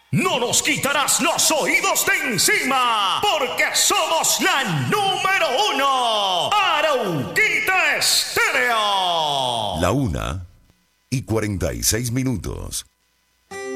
No nos quitarás los oídos de encima, porque somos la número 1. Arauquita Estéreo. La 1:46.